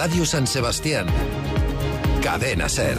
Radio San Sebastián. Cadena SER.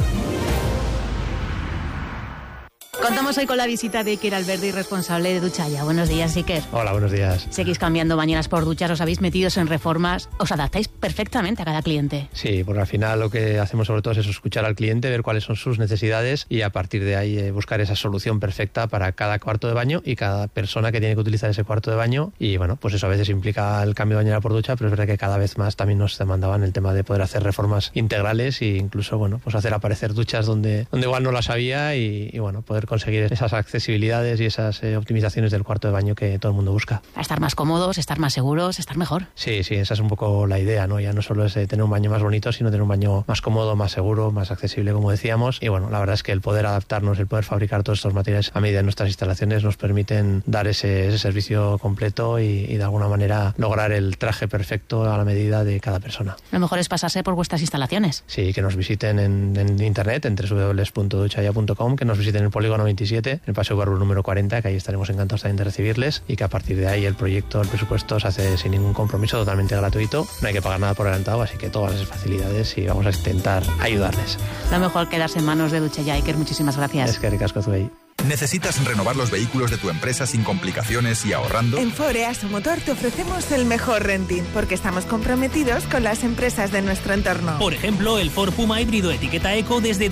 Contamos hoy con la visita de Iker Alberdi, responsable de Duchalla. Buenos días, Iker. Hola, buenos días. Seguís cambiando bañeras por duchas, os habéis metido en reformas, os adaptáis perfectamente a cada cliente. Sí, porque al final lo que hacemos sobre todo es escuchar al cliente, ver cuáles son sus necesidades y a partir de ahí buscar esa solución perfecta para cada cuarto de baño y cada persona que tiene que utilizar ese cuarto de baño. Y bueno, pues eso a veces implica el cambio de bañera por ducha, pero es verdad que cada vez más también nos demandaban el tema de poder hacer reformas integrales e incluso, bueno, pues hacer aparecer duchas donde igual no las había y bueno, poder conseguir esas accesibilidades y esas optimizaciones del cuarto de baño que todo el mundo busca. A estar más cómodos, estar más seguros, estar mejor. Sí, esa es un poco la idea, ¿no? Ya no solo es tener un baño más bonito, sino tener un baño más cómodo, más seguro, más accesible, como decíamos. Y bueno, la verdad es que el poder adaptarnos, el poder fabricar todos estos materiales a medida de nuestras instalaciones nos permiten dar ese servicio completo y de alguna manera lograr el traje perfecto a la medida de cada persona. Lo mejor es pasarse por vuestras instalaciones. Sí, que nos visiten en internet, en www.duchaya.com, que nos visiten en el Polígono 27, en el Paseo Barro número 40, que ahí estaremos encantados también de recibirles y que a partir de ahí el presupuesto se hace sin ningún compromiso, totalmente gratuito. No hay que pagar nada por adelantado, así que todas las facilidades y vamos a intentar ayudarles. Lo mejor quedarse en manos de Duchalla. Iker, muchísimas gracias. Es que ricasco Zubey. ¿Necesitas renovar los vehículos de tu empresa sin complicaciones y ahorrando? En Ford EASO Motor te ofrecemos el mejor renting, porque estamos comprometidos con las empresas de nuestro entorno. Por ejemplo, el Ford Puma híbrido etiqueta Eco desde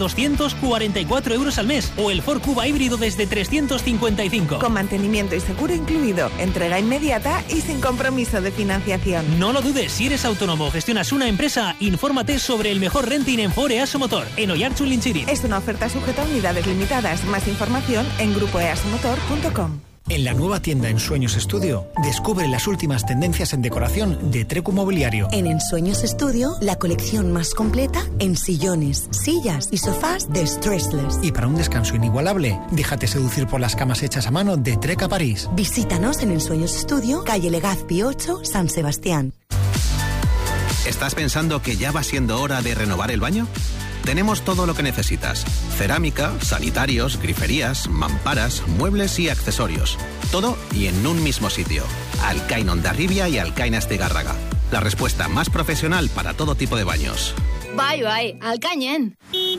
244 euros al mes o el Ford Kuga híbrido desde 355. Con mantenimiento y seguro incluido, entrega inmediata y sin compromiso de financiación. No lo dudes, si eres autónomo o gestionas una empresa, infórmate sobre el mejor renting en Ford EASO Motor, en Oiartzun Lintxiri. Es una oferta sujeta a unidades limitadas. Más información en grupoeasomotor.com. En la nueva tienda Ensueños Estudio, descubre las últimas tendencias en decoración de Trecu Mobiliario. En Ensueños Estudio, la colección más completa en sillones, sillas y sofás de Stressless. Y para un descanso inigualable, déjate seducir por las camas hechas a mano de Treca París. Visítanos en Ensueños Estudio, calle Legazpi 8, San Sebastián. ¿Estás pensando que ya va siendo hora de renovar el baño? Tenemos todo lo que necesitas. Cerámica, sanitarios, griferías, mamparas, muebles y accesorios. Todo y en un mismo sitio. Alcain Hondarribia y Alcain Astigarraga. La respuesta más profesional para todo tipo de baños. Bye, Alcañen.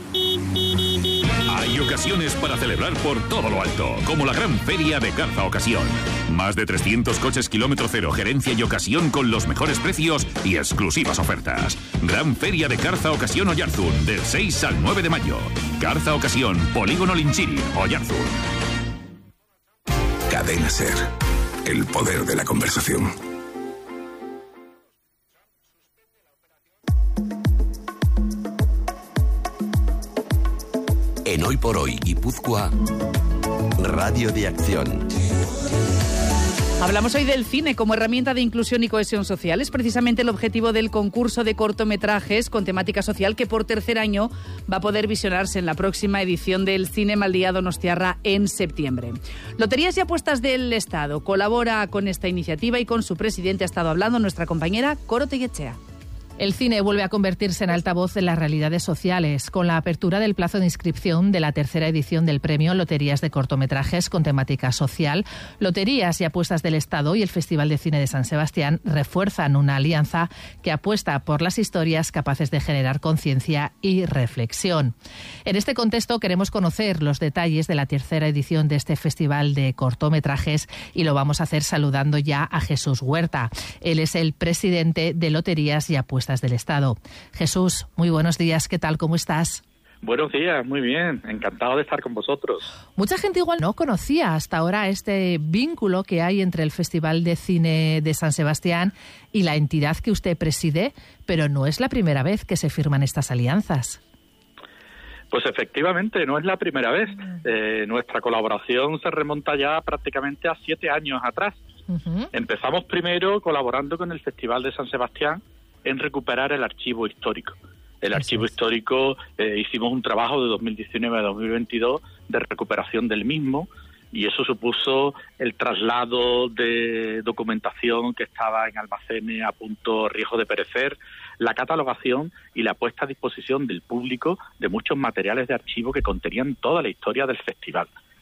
Hay ocasiones para celebrar por todo lo alto, como la gran feria de Garza Ocasión. Más de 300 coches kilómetro cero, gerencia y ocasión con los mejores precios y exclusivas ofertas. Gran feria de Garza Ocasión Oiartzun, del 6 al 9 de mayo. Garza Ocasión, Polígono Lintxiri, Oiartzun. Cadena SER. El poder de la conversación. En Hoy por Hoy, Guipúzcoa, Radio de Acción. Hablamos hoy del cine como herramienta de inclusión y cohesión social. Es precisamente el objetivo del concurso de cortometrajes con temática social que por tercer año va a poder visionarse en la próxima edición del Cinema al Día Donostiarra en septiembre. Loterías y Apuestas del Estado colabora con esta iniciativa y con su presidente ha estado hablando nuestra compañera Coro Tellechea. El cine vuelve a convertirse en altavoz de las realidades sociales, con la apertura del plazo de inscripción de la tercera edición del premio Loterías de Cortometrajes con temática social. Loterías y Apuestas del Estado y el Festival de Cine de San Sebastián refuerzan una alianza que apuesta por las historias capaces de generar conciencia y reflexión. En este contexto queremos conocer los detalles de la tercera edición de este Festival de Cortometrajes y lo vamos a hacer saludando ya a Jesús Huerta. Él es el presidente de Loterías y Apuestas del Estado. Jesús, muy buenos días, ¿qué tal? ¿Cómo estás? Buenos días, muy bien, encantado de estar con vosotros. Mucha gente igual no conocía hasta ahora este vínculo que hay entre el Festival de Cine de San Sebastián y la entidad que usted preside, pero no es la primera vez que se firman estas alianzas. Pues efectivamente, no es la primera vez. Nuestra colaboración se remonta ya prácticamente a 7 años atrás. Empezamos primero colaborando con el Festival de San Sebastián en recuperar el archivo histórico. El archivo histórico, hicimos un trabajo de 2019 a 2022 de recuperación del mismo y eso supuso el traslado de documentación que estaba en almacenes a punto riesgo de perecer, la catalogación y la puesta a disposición del público de muchos materiales de archivo que contenían toda la historia del festival.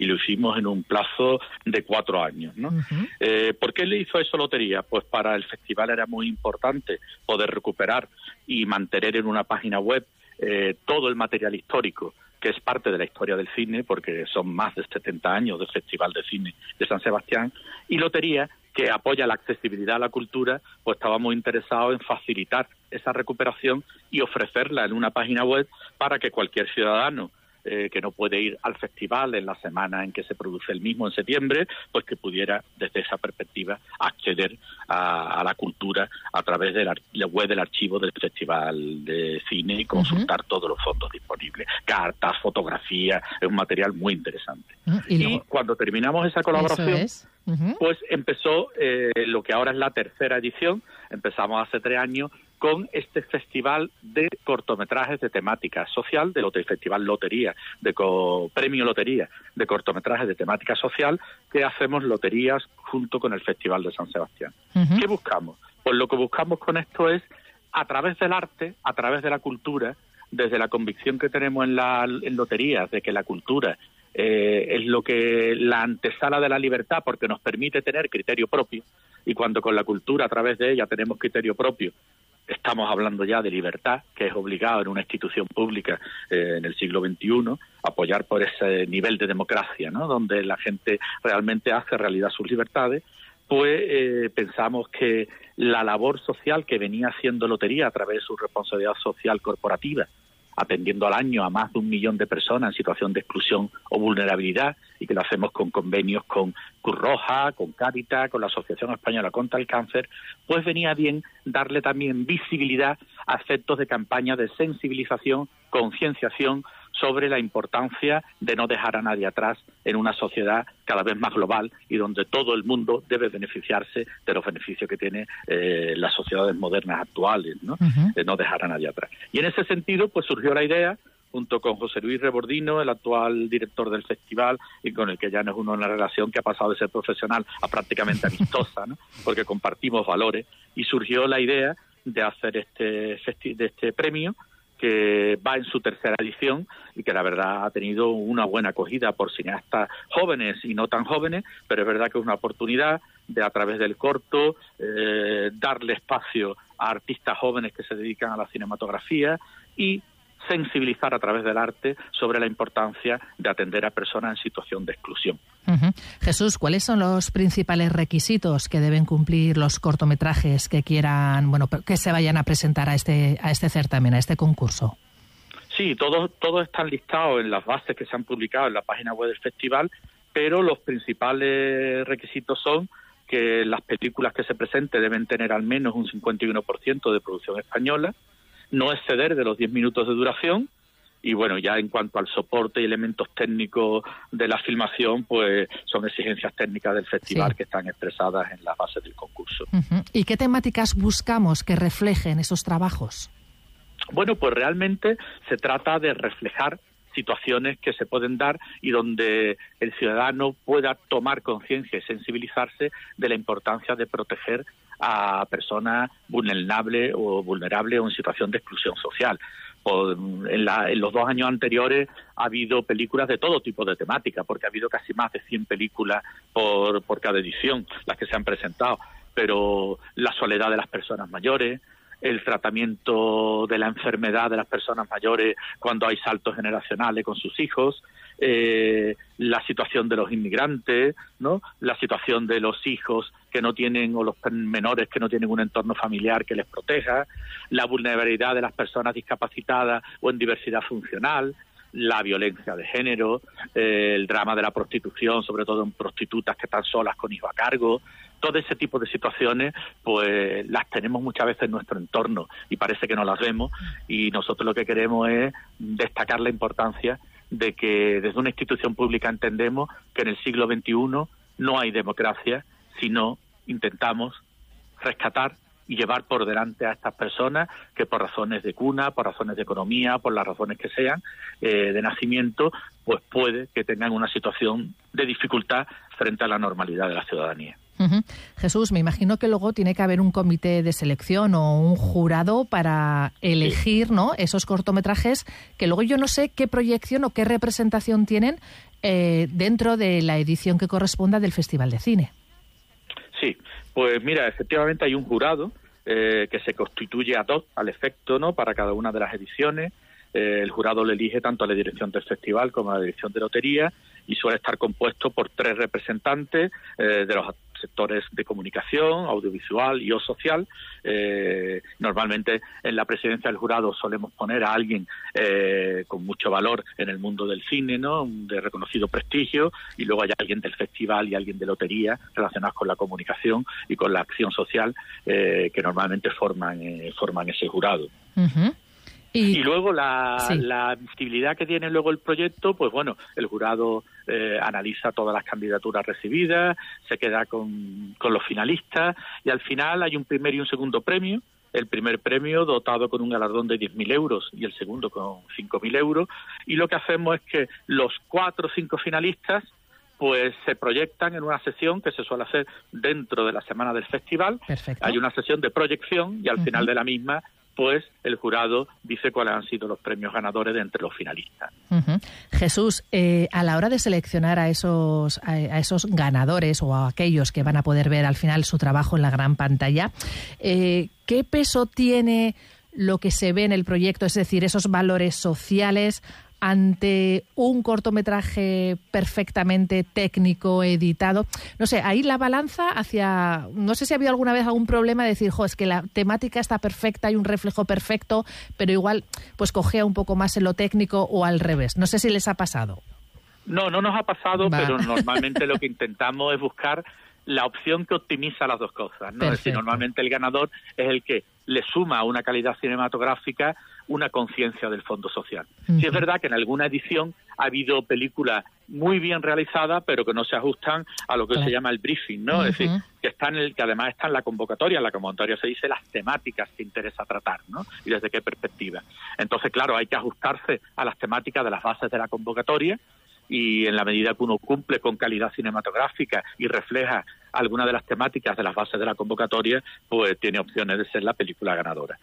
y lo hicimos en un plazo de 4 años, ¿no? ¿Por qué le hizo eso Lotería? Pues para el festival era muy importante poder recuperar y mantener en una página web todo el material histórico que es parte de la historia del cine, porque son más de 70 años del Festival de Cine de San Sebastián, y Lotería, que apoya la accesibilidad a la cultura, pues estábamos interesados en facilitar esa recuperación y ofrecerla en una página web para que cualquier ciudadano que no puede ir al festival en la semana en que se produce el mismo, en septiembre, pues que pudiera desde esa perspectiva acceder a la cultura a través de la web del archivo del Festival de Cine y consultar todos los fondos disponibles, cartas, fotografías, es un material muy interesante. Y cuando terminamos esa colaboración, pues empezó lo que ahora es la 3ª edición, empezamos hace 3 años, con este festival de cortometrajes de temática social, del Festival Lotería, Premio Lotería de cortometrajes de temática social, que hacemos loterías junto con el Festival de San Sebastián. ¿Qué buscamos? Pues lo que buscamos con esto es, a través del arte, a través de la cultura, desde la convicción que tenemos en loterías, de que la cultura es lo que la antesala de la libertad, porque nos permite tener criterio propio, y cuando con la cultura, a través de ella, tenemos criterio propio, estamos hablando ya de libertad, que es obligado en una institución pública en el siglo XXI, apoyar por ese nivel de democracia, ¿no?, donde la gente realmente hace realidad sus libertades, pues pensamos que la labor social que venía haciendo Lotería a través de su responsabilidad social corporativa, atendiendo al año a más de 1 millón de personas en situación de exclusión o vulnerabilidad, y que lo hacemos con convenios con Cruz Roja, con Cáritas, con la Asociación Española contra el Cáncer, pues venía bien darle también visibilidad a efectos de campaña de sensibilización, concienciación sobre la importancia de no dejar a nadie atrás en una sociedad cada vez más global y donde todo el mundo debe beneficiarse de los beneficios que tiene las sociedades modernas actuales, ¿no? De no dejar a nadie atrás. Y en ese sentido, pues surgió la idea, junto con José Luis Rebordino, el actual director del festival, y con el que ya nos une una relación que ha pasado de ser profesional a prácticamente amistosa, ¿no?, porque compartimos valores, y surgió la idea de hacer este premio, que va en su 3ª edición y que la verdad ha tenido una buena acogida por cineastas jóvenes y no tan jóvenes, pero es verdad que es una oportunidad de, a través del corto, darle espacio a artistas jóvenes que se dedican a la cinematografía y sensibilizar a través del arte sobre la importancia de atender a personas en situación de exclusión. Jesús, ¿cuáles son los principales requisitos que deben cumplir los cortometrajes que quieran, que se vayan a presentar a este certamen, a este concurso? Sí, todos están listados en las bases que se han publicado en la página web del festival, pero los principales requisitos son que las películas que se presenten deben tener al menos un 51% de producción española, no exceder de los 10 minutos de duración, y bueno, ya en cuanto al soporte y elementos técnicos de la filmación, pues son exigencias técnicas del festival que están expresadas en las bases del concurso. ¿Y qué temáticas buscamos que reflejen esos trabajos? Bueno, pues realmente se trata de reflejar situaciones que se pueden dar y donde el ciudadano pueda tomar conciencia y sensibilizarse de la importancia de proteger a personas vulnerables o en situación de exclusión social. En los 2 años anteriores ha habido películas de todo tipo de temática, porque ha habido casi más de 100 películas por cada edición, las que se han presentado, pero la soledad de las personas mayores, el tratamiento de la enfermedad de las personas mayores cuando hay saltos generacionales con sus hijos, la situación de los inmigrantes, ¿no?, la situación de los hijos que no tienen, o los menores que no tienen un entorno familiar que les proteja, la vulnerabilidad de las personas discapacitadas o en diversidad funcional, la violencia de género, el drama de la prostitución, sobre todo en prostitutas que están solas con hijos a cargo. Todo ese tipo de situaciones, pues las tenemos muchas veces en nuestro entorno y parece que no las vemos, y nosotros lo que queremos es destacar la importancia de que desde una institución pública entendemos que en el siglo XXI no hay democracia, sino intentamos rescatar y llevar por delante a estas personas que por razones de cuna, por razones de economía, por las razones que sean, de nacimiento, pues puede que tengan una situación de dificultad frente a la normalidad de la ciudadanía. Jesús, me imagino que luego tiene que haber un comité de selección o un jurado para elegir, ¿no?, esos cortometrajes que luego yo no sé qué proyección o qué representación tienen dentro de la edición que corresponda del Festival de Cine. Sí, pues mira, efectivamente hay un jurado que se constituye a dos al efecto, ¿no?, para cada una de las ediciones. El jurado le elige tanto a la dirección del festival como a la dirección de lotería y suele estar compuesto por 3 representantes de los sectores de comunicación, audiovisual y o social. Normalmente en la presidencia del jurado solemos poner a alguien con mucho valor en el mundo del cine, ¿no?, de reconocido prestigio, y luego hay alguien del festival y alguien de lotería relacionados con la comunicación y con la acción social que normalmente forman ese jurado. Y luego la visibilidad que tiene luego el proyecto, pues bueno, el jurado analiza todas las candidaturas recibidas, se queda con los finalistas y al final hay un primer y un segundo premio. El primer premio dotado con un galardón de 10.000 euros y el segundo con 5.000 euros. Y lo que hacemos es que los 4 o 5 finalistas pues se proyectan en una sesión que se suele hacer dentro de la semana del festival. Perfecto. Hay una sesión de proyección y al final de la misma pues el jurado dice cuáles han sido los premios ganadores de entre los finalistas. Jesús, a la hora de seleccionar a esos ganadores o a aquellos que van a poder ver al final su trabajo en la gran pantalla, ¿qué peso tiene lo que se ve en el proyecto, es decir, esos valores sociales ante un cortometraje perfectamente técnico, editado? No sé, ahí la balanza hacia... No sé si ha habido alguna vez algún problema de decir, es que la temática está perfecta, hay un reflejo perfecto, pero igual pues cojea un poco más en lo técnico o al revés. No sé si les ha pasado. No nos ha pasado, pero normalmente lo que intentamos es buscar la opción que optimiza las dos cosas, ¿no? Es decir, normalmente el ganador es el que le suma a una calidad cinematográfica una conciencia del fondo social. Sí es verdad que en alguna edición ha habido películas muy bien realizadas, pero que no se ajustan a lo que se llama el briefing, ¿no? Es decir, que además está en la convocatoria. En la convocatoria se dice las temáticas que interesa tratar, ¿no? Y desde qué perspectiva. Entonces, claro, hay que ajustarse a las temáticas de las bases de la convocatoria, y en la medida que uno cumple con calidad cinematográfica y refleja alguna de las temáticas de las bases de la convocatoria, pues tiene opciones de ser la película ganadora.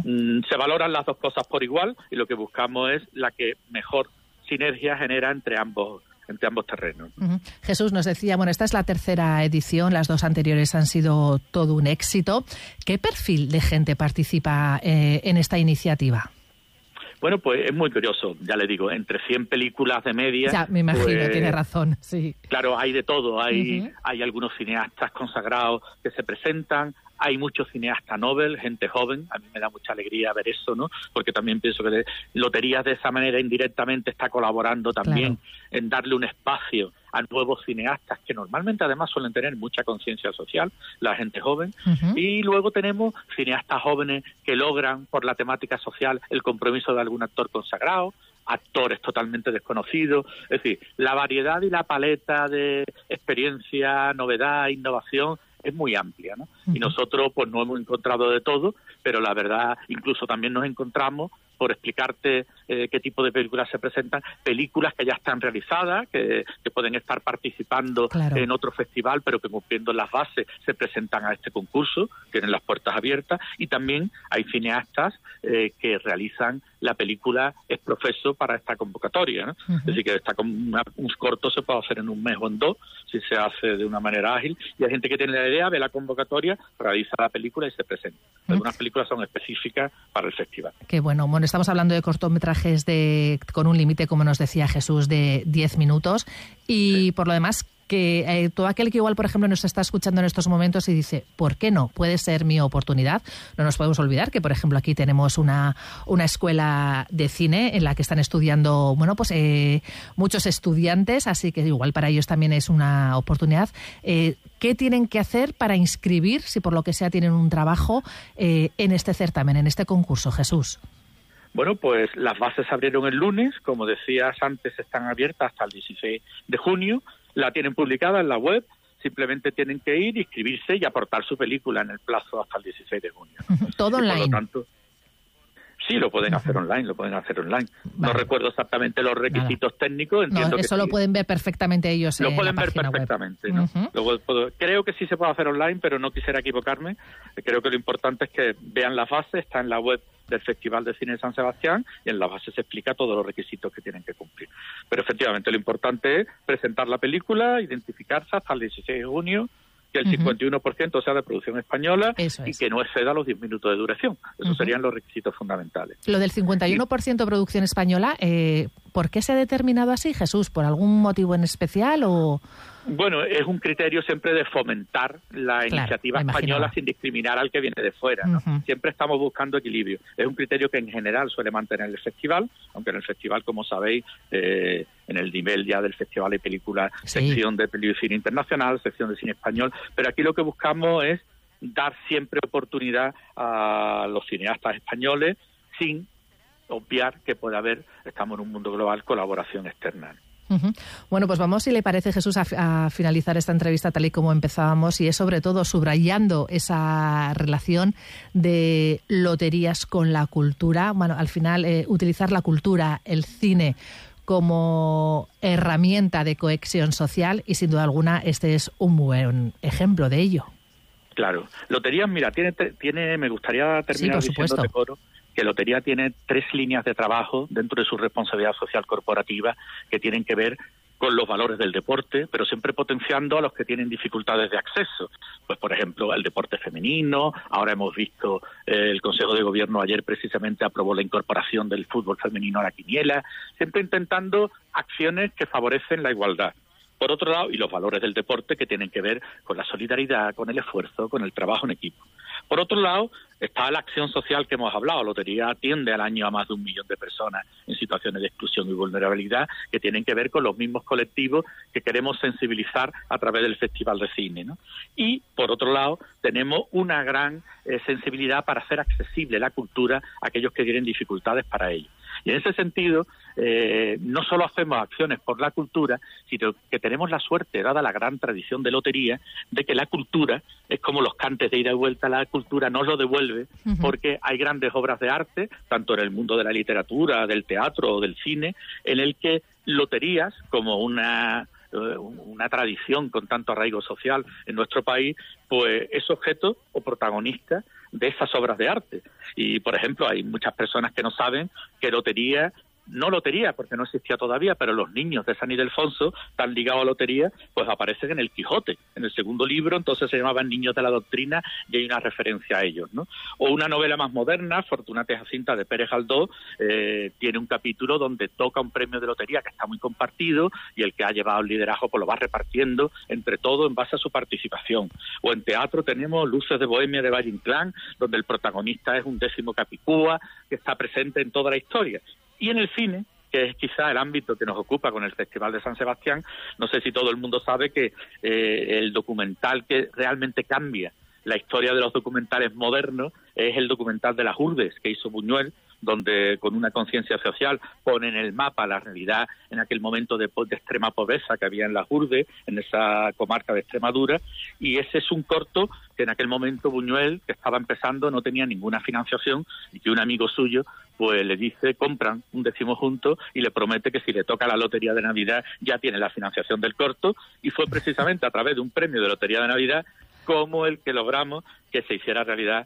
Se valoran las dos cosas por igual y lo que buscamos es la que mejor sinergia genera entre ambos terrenos. Jesús nos decía, esta es la 3ª edición, las 2 anteriores han sido todo un éxito. ¿Qué perfil de gente participa en esta iniciativa? Bueno, pues es muy curioso, ya le digo, entre 100 películas de media... Ya, me imagino, tiene razón, sí. Claro, hay de todo, hay algunos cineastas consagrados que se presentan, hay muchos cineastas Nobel, gente joven, a mí me da mucha alegría ver eso, ¿no? Porque también pienso que Loterías de esa manera indirectamente está colaborando también en darle un espacio a nuevos cineastas que normalmente además suelen tener mucha conciencia social, la gente joven, y luego tenemos cineastas jóvenes que logran por la temática social el compromiso de algún actor consagrado, actores totalmente desconocidos, es decir, la variedad y la paleta de experiencia, novedad, innovación es muy amplia, ¿no? Y nosotros pues no hemos encontrado de todo, pero la verdad incluso también nos encontramos, por explicarte qué tipo de películas se presentan, películas que ya están realizadas, que pueden estar participando en otro festival, pero que cumpliendo las bases se presentan a este concurso, tienen las puertas abiertas, y también hay cineastas que realizan la película ex professo para esta convocatoria, ¿no? Es decir, que un corto se puede hacer en un mes o en 2, si se hace de una manera ágil, y hay gente que tiene la idea, ve la convocatoria, realiza la película y se presenta. Algunas películas son específicas para el festival. Qué bueno, estamos hablando de cortometrajes con un límite, como nos decía Jesús, de 10 minutos, y por lo demás, que todo aquel que igual, por ejemplo, nos está escuchando en estos momentos y dice, ¿por qué no? Puede ser mi oportunidad. No nos podemos olvidar que, por ejemplo, aquí tenemos una escuela de cine en la que están estudiando, muchos estudiantes, así que igual para ellos también es una oportunidad. ¿Qué tienen que hacer para inscribir, si por lo que sea tienen un trabajo, en este certamen, en este concurso, Jesús? Bueno, pues las bases se abrieron el lunes, como decías antes, están abiertas hasta el 16 de junio, la tienen publicada en la web, simplemente tienen que ir, inscribirse y aportar su película en el plazo hasta el 16 de junio. Todo online. Por lo tanto, Sí, lo pueden hacer online. Vale. No recuerdo exactamente los requisitos técnicos. Entiendo eso lo pueden ver perfectamente ellos en la página web. Lo pueden ver perfectamente, ¿no? Creo que sí se puede hacer online, pero no quisiera equivocarme. Creo que lo importante es que vean las bases, está en la web del Festival de Cine de San Sebastián, y en la base se explica todos los requisitos que tienen que cumplir. Pero efectivamente lo importante es presentar la película, identificarse hasta el 16 de junio, que el 51% sea de producción española y que no exceda los 10 minutos de duración. Esos serían los requisitos fundamentales. Lo del 51% producción española, ¿por qué se ha determinado así, Jesús? ¿Por algún motivo en especial o...? Bueno, es un criterio siempre de fomentar la iniciativa española sin discriminar al que viene de fuera, ¿no? Siempre estamos buscando equilibrio. Es un criterio que en general suele mantener el festival, aunque en el festival, como sabéis, en el nivel ya del festival hay películas, sección de cine internacional, sección de cine español, pero aquí lo que buscamos es dar siempre oportunidad a los cineastas españoles sin obviar que puede haber, estamos en un mundo global, colaboración externa. Bueno, pues vamos, si le parece, Jesús, a finalizar esta entrevista tal y como empezábamos, y es sobre todo subrayando esa relación de loterías con la cultura. Bueno, al final, utilizar la cultura, el cine, como herramienta de cohesión social, y sin duda alguna este es un buen ejemplo de ello. Claro. Loterías, mira, me gustaría terminar diciéndote, Coro, que Lotería tiene 3 líneas de trabajo dentro de su responsabilidad social corporativa que tienen que ver con los valores del deporte, pero siempre potenciando a los que tienen dificultades de acceso. Pues, por ejemplo, el deporte femenino. Ahora hemos visto el Consejo de Gobierno ayer precisamente aprobó la incorporación del fútbol femenino a la quiniela, siempre intentando acciones que favorecen la igualdad. Por otro lado, y los valores del deporte que tienen que ver con la solidaridad, con el esfuerzo, con el trabajo en equipo. Por otro lado, está la acción social que hemos hablado. Lotería atiende al año a más de 1 millón de personas en situaciones de exclusión y vulnerabilidad que tienen que ver con los mismos colectivos que queremos sensibilizar a través del Festival de Cine, ¿no? Y, por otro lado, tenemos una gran sensibilidad para hacer accesible la cultura a aquellos que tienen dificultades para ello. Y en ese sentido, no solo hacemos acciones por la cultura, sino que tenemos la suerte, dada la gran tradición de Lotería, de que la cultura es como los cantes de ida y vuelta. La cultura nos lo devuelve porque hay grandes obras de arte, tanto en el mundo de la literatura, del teatro o del cine, en el que Loterías, como una tradición con tanto arraigo social en nuestro país, pues es objeto o protagonista de esas obras de arte. Y, por ejemplo, hay muchas personas que no saben que Lotería, no Lotería, porque no existía todavía, pero los niños de San Ildefonso, tan ligados a Lotería, pues aparecen en el Quijote, en el segundo libro, entonces se llamaban Niños de la Doctrina, y hay una referencia a ellos, ¿no? O una novela más moderna, Fortunata y Jacinta, de Pérez Galdós, tiene un capítulo donde toca un premio de lotería que está muy compartido, y el que ha llevado el liderazgo pues lo va repartiendo entre todos en base a su participación. O en teatro tenemos Luces de Bohemia de Valle Inclán, donde el protagonista es un 10º Capicúa, que está presente en toda la historia. Y en el cine, que es quizá el ámbito que nos ocupa con el Festival de San Sebastián, no sé si todo el mundo sabe que el documental que realmente cambia la historia de los documentales modernos es el documental de las Urdes que hizo Buñuel, donde con una conciencia social pone en el mapa la realidad en aquel momento de extrema pobreza que había en las Urdes, en esa comarca de Extremadura, y ese es un corto que en aquel momento Buñuel, que estaba empezando, no tenía ninguna financiación, y que un amigo suyo pues le dice, compran un 10º juntos, y le promete que si le toca la lotería de Navidad ya tiene la financiación del corto, y fue precisamente a través de un premio de Lotería de Navidad como el que logramos que se hiciera realidad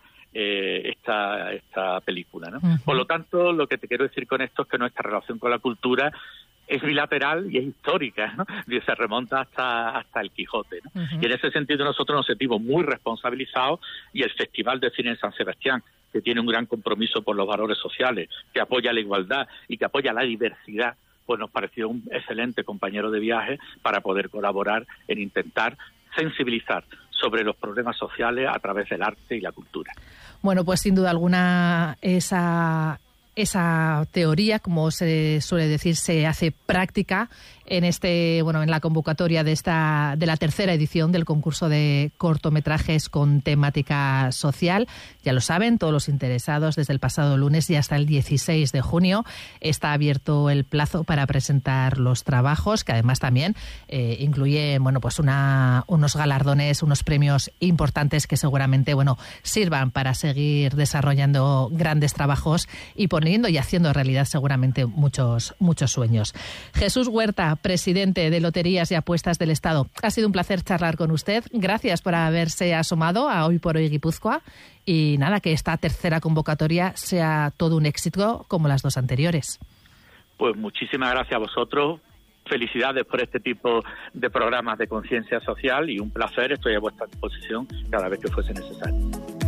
esta película, ¿no? Por lo tanto, lo que te quiero decir con esto es que nuestra relación con la cultura es bilateral y es histórica, ¿no? Y se remonta hasta el Quijote, ¿no? Y en ese sentido nosotros nos sentimos muy responsabilizados, y el Festival de Cine de San Sebastián, que tiene un gran compromiso por los valores sociales, que apoya la igualdad y que apoya la diversidad, pues nos pareció un excelente compañero de viaje para poder colaborar en intentar sensibilizar sobre los problemas sociales a través del arte y la cultura. Bueno, pues sin duda alguna esa teoría, como se suele decir, se hace práctica en en la convocatoria de la tercera edición del concurso de cortometrajes con temática social. Ya lo saben, todos los interesados, desde el pasado lunes y hasta el 16 de junio está abierto el plazo para presentar los trabajos, que además también incluye unos galardones, unos premios importantes que seguramente sirvan para seguir desarrollando grandes trabajos y poner poniendo y haciendo realidad seguramente muchos sueños. Jesús Huerta, presidente de Loterías y Apuestas del Estado. Ha sido un placer charlar con usted. Gracias por haberse asomado a Hoy por Hoy Guipúzcoa. Y nada, que esta tercera convocatoria sea todo un éxito como las dos anteriores. Pues muchísimas gracias a vosotros. Felicidades por este tipo de programas de conciencia social y un placer. Estoy a vuestra disposición cada vez que fuese necesario.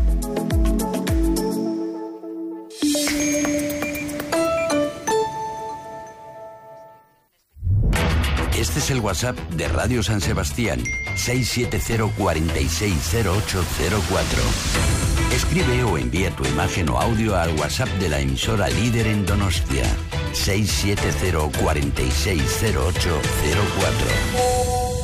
Este es el WhatsApp de Radio San Sebastián, 670 460804. Escribe o envía tu imagen o audio al WhatsApp de la emisora líder en Donostia, 670 460804.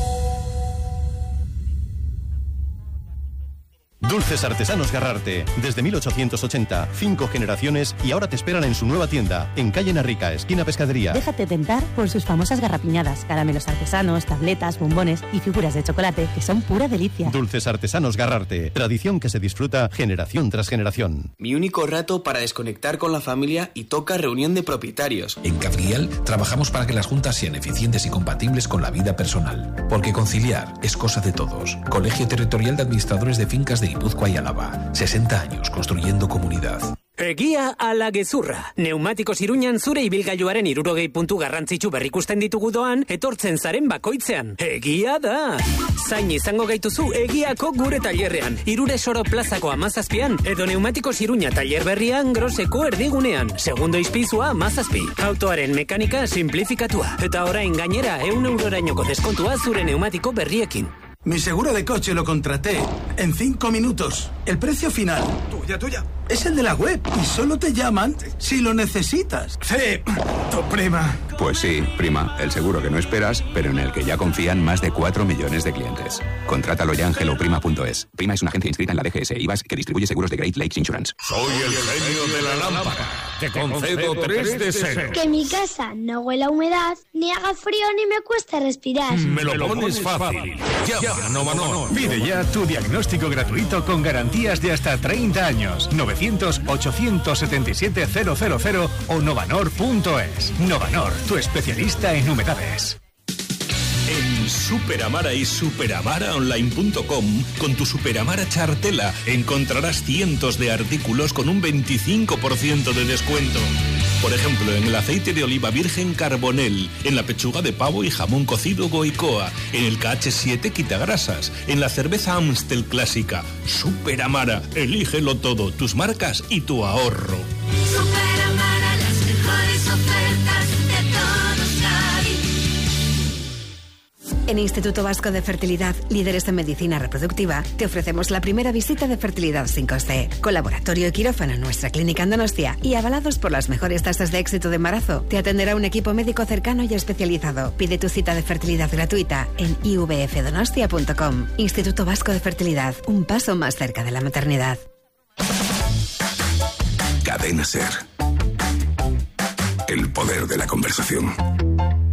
Dulces Artesanos Garrarte. Desde 1880, 5 generaciones y ahora te esperan en su nueva tienda, en calle Narrica, esquina Pescadería. Déjate tentar por sus famosas garrapiñadas, caramelos artesanos, tabletas, bombones y figuras de chocolate que son pura delicia. Dulces Artesanos Garrarte. Tradición que se disfruta generación tras generación. Mi único rato para desconectar con la familia y toca reunión de propietarios. En Cafrial trabajamos para que las juntas sean eficientes y compatibles con la vida personal. Porque conciliar es cosa de todos. Colegio Territorial de Administradores de Fincas de Guipúzcoa y Álava. 60 años construyendo comunidad. Egia ala gezurra. Neumatikos Iruñan zure ibilgailuaren 60 puntu garrantzitsu berrikusten ditugu doan, etortzen zaren bakoitzean. Egia da! Zain izango gaituzu egiako gure tailerrean. Irure Soro plazako 17an, edo Neumatikos Iruña tailer berrian Groseko erdigunean. Segundo izpizua 17. Autoaren mekanika simplifikatua. Eta orain gainera 100 eurorainoko deskontua zure neumatiko berriekin. Mi seguro de coche lo contraté en 5 minutos. El precio final. Tuya. Es el de la web y solo te llaman si lo necesitas. Sí, tu prima. Pues sí, prima. El seguro que no esperas, pero en el que ya confían más de 4 millones de clientes. Contrátalo ya en helloprima.es. Prima es una agencia inscrita en la DGS e IVAS que distribuye seguros de Great Lakes Insurance. Soy el genio de la lámpara. Te concedo 3 deseos. Que mi casa no huela a humedad, ni haga frío ni me cueste respirar. Me lo pones fácil. Llama a Novanor. Pide ya tu diagnóstico gratuito con garantías de hasta 30 años. 900-877-000 o novanor.es. Novanor, tu especialista en humedades. En Superamara y superamaraonline.com, con tu Superamara Chartela, encontrarás cientos de artículos con un 25% de descuento. Por ejemplo, en el aceite de oliva virgen Carbonell, en la pechuga de pavo y jamón cocido Goicoa, en el KH7 quitagrasas, en la cerveza Amstel clásica. Superamara, elígelo todo, tus marcas y tu ahorro. Superamara, las mejores ofertas de todos Cádiz. En Instituto Vasco de Fertilidad, líderes en medicina reproductiva, te ofrecemos la primera visita de fertilidad sin coste. Con laboratorio y quirófano en nuestra clínica en Donostia y avalados por las mejores tasas de éxito de embarazo, te atenderá un equipo médico cercano y especializado. Pide tu cita de fertilidad gratuita en ivfdonostia.com. Instituto Vasco de Fertilidad, un paso más cerca de la maternidad. Cadena SER. El poder de la conversación.